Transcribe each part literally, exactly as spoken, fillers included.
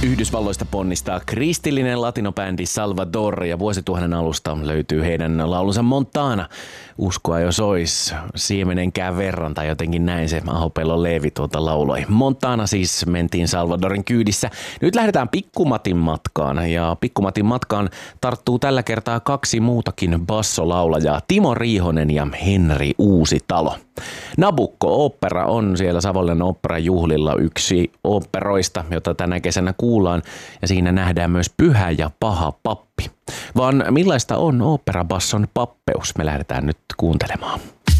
Yhdysvalloista ponnistaa kristillinen latinobändi Salvador ja vuosituhannen alusta löytyy heidän laulunsa Montana. Uskoa jos ois siemenenkään verran tai jotenkin näin se Aho-Pellon Leevi tuota lauloi. Montana siis mentiin Salvadorin kyydissä. Nyt lähdetään Pikkumatin matkaan ja Pikkumatin matkaan tarttuu tällä kertaa kaksi muutakin bassolaulajaa, Timo Riihonen ja Henri Uusitalo. Nabucco-opera on siellä Savonlinnan oopperajuhlilla yksi oopperoista, jota tänä kesänä kuullaan, ja siinä nähdään myös Pyhä ja paha pappi. Vaan millaista on oopperabasson pappeus? Me lähdetään nyt kuuntelemaan.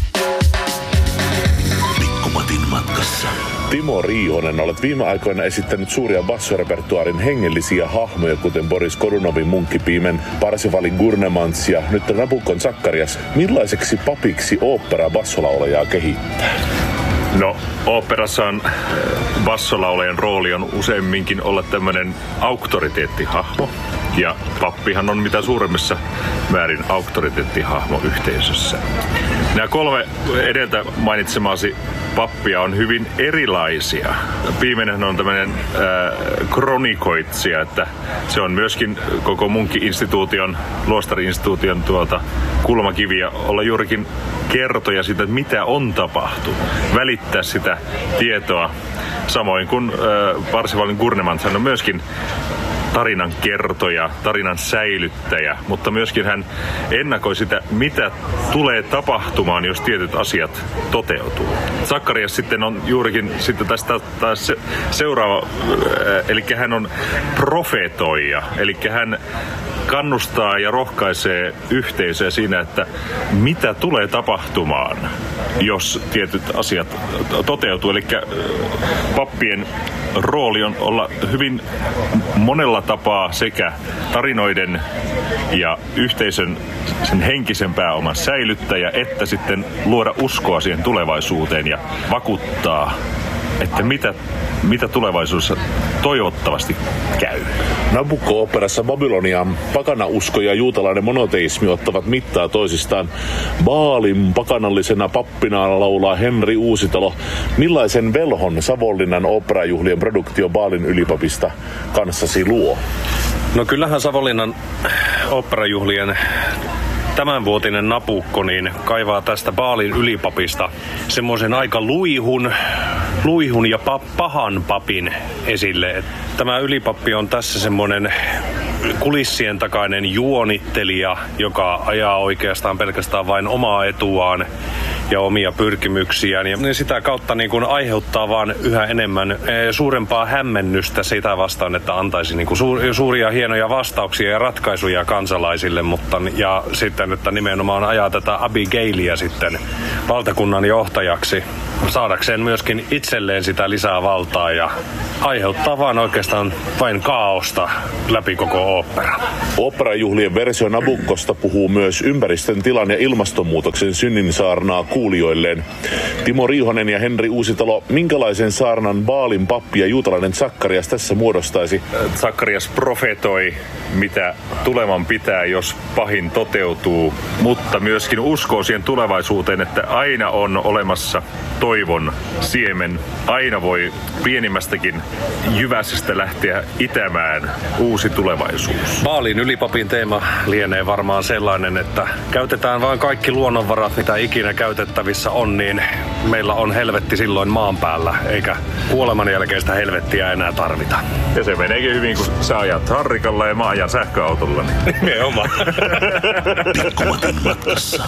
Pikkumatin matkassa. Timo Riihonen, olet viime aikoina esittänyt suuria bassorepertuaarin hengellisiä hahmoja, kuten Boris Godunovin Munkkipiimen, Parsifalin Gurnemans ja nyt on Nabuccon Zakkarias. Millaiseksi papiksi ooppera bassolaulajaa kehittää? No, oopperassa on bassolaulajan rooli on useimminkin olla tämmöinen auktoriteettihahmo. Ja pappihan on mitä suuremmissa määrin auktoriteettihahmo yhteisössä. Nämä kolme edeltä mainitsemasi pappia on hyvin erilaisia. Viimeinenhän on tämmöinen äh, kronikoitsija, että se on myöskin koko Munkki-instituution, luostari-instituution tuota kulmakiviä olla juurikin kertoja siitä, että mitä on tapahtunut. Välittää sitä tietoa. Samoin kuin äh, Parsifalin Gurnemans on myöskin tarinan kertoja, tarinan säilyttäjä, mutta myöskin hän ennakoi sitä, mitä tulee tapahtumaan, jos tietyt asiat toteutuu. Zakkarias sitten on juurikin sitten tästä taas se, seuraava, eli hän on profetoija, eli hän kannustaa ja rohkaisee yhteisöä siinä, että mitä tulee tapahtumaan, jos tietyt asiat toteutuu. Eli pappien rooli on olla hyvin monella tapaa sekä tarinoiden ja yhteisön sen henkisen pääoman säilyttäjä, että sitten luoda uskoa siihen tulevaisuuteen ja vakuuttaa, että mitä, mitä tulevaisuudessa toivottavasti käy. Nabucco-operassa Babylonian pakanausko ja juutalainen monoteismi ottavat mittaa toisistaan. Baalin pakanallisena pappina laulaa Henri Uusitalo. Millaisen velhon Savonlinnan oopperajuhlien produktio Baalin ylipapista kanssasi luo? No kyllähän Savonlinnan oopperajuhlien tämänvuotinen Nabucco niin kaivaa tästä Baalin ylipapista semmoisen aika luihun, luihun ja pa- pahan papin esille. Tämä ylipappi on tässä semmoinen kulissien takainen juonittelija, joka ajaa oikeastaan pelkästään vain omaa etuaan ja omia pyrkimyksiään. Ja sitä kautta niin kuin aiheuttaa vaan yhä enemmän suurempaa hämmennystä sitä vastaan, että antaisi niin kuin suuria hienoja vastauksia ja ratkaisuja kansalaisille, mutta ja sitten, että nimenomaan ajaa tätä Abigailia sitten valtakunnan johtajaksi saadakseen myöskin itselleen sitä lisää valtaa ja aiheuttaa vaan oikeastaan vain kaaosta läpi koko ooppera. Oopperajuhlien versio Nabuccosta puhuu myös ympäristön tilan ja ilmastonmuutoksen synninsaarnaa kuulijoilleen. Timo Riihonen ja Henri Uusitalo, minkälaisen saarnan Baalin pappi ja juutalainen Zakkarias tässä muodostaisi? Zakkarias profetoi, mitä tuleman pitää, jos pahin toteutuu, mutta myöskin uskoo siihen tulevaisuuteen, että aina on olemassa toivon siemen. Aina voi pienimmästäkin jyväsestä lähteä itämään uusi tulevaisuus. Baalin ylipapin teema lienee varmaan sellainen, että käytetään vain kaikki luonnonvarat, mitä ikinä käytettävissä on, niin meillä on helvetti silloin maan päällä, eikä kuoleman jälkeistä helvettiä enää tarvita. Ja se meneekin hyvin, kun sä ajat harrikalla ja mä ajan sähköautolla. Niin. Nimenomaan. Pikkumatin matkassa.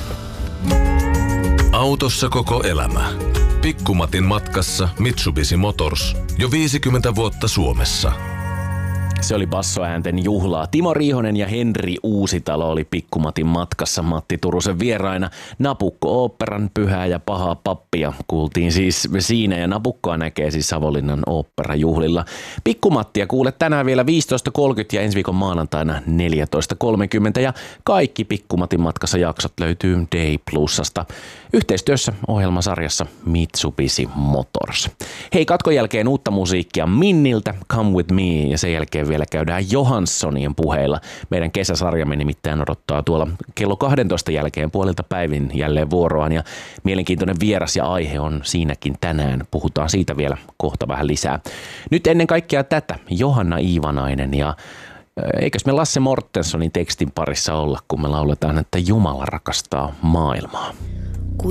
Autossa koko elämä. Pikkumatin matkassa Mitsubishi Motors. Jo viisikymmentä vuotta Suomessa. Se oli bassoäänten juhlaa. Timo Riihonen ja Henri Uusitalo oli Pikkumatin matkassa Matti Turusen vieraina. Nabucco-oopperan Pyhää ja pahaa pappia kuultiin siis siinä, ja Nabuccoa näkee siis Savonlinnan oopperajuhlilla. Pikkumattia kuulet tänään vielä viisitoista kolmekymmentä ja ensi viikon maanantaina neljätoista kolmekymmentä, ja kaikki Pikkumatin matkassa jaksot löytyy Day Plusasta. Yhteistyössä ohjelmasarjassa Mitsubishi Motors. Hei, katkon jälkeen uutta musiikkia Minniltä, Come With Me, ja sen jälkeen vielä käydään Johanssonien puheilla. Meidän kesäsarjamme nimittäin odottaa tuolla kello kahdentoista jälkeen puolilta päivin jälleen vuoroaan, ja mielenkiintoinen vieras ja aihe on siinäkin tänään. Puhutaan siitä vielä kohta vähän lisää. Nyt ennen kaikkea tätä Johanna Iivanainen, ja eikös me Lasse Mortensonin tekstin parissa olla, kun me lauletaan, että Jumala rakastaa maailmaa.